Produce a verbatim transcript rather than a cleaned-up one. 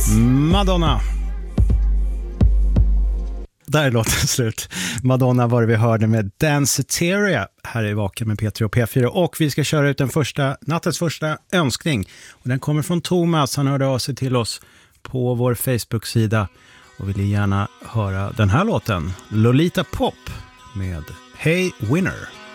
Madonna. Där är låten slut. Madonna var det vi hörde med Danceteria här i Vaken med P tre och P fyra. Och vi ska köra ut den första, nattens första önskning. Och den kommer från Thomas. Han hörde av sig till oss på vår Facebook-sida och ville gärna höra den här låten. Lolita Pop med Hey Winner.